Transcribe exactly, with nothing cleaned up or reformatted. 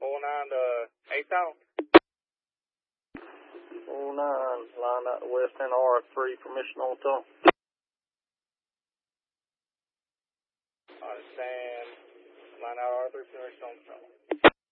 four nine to eight thousand. four nine, line out west end R three, permission on tunnel. I understand. Line out R three, permission on tunnel.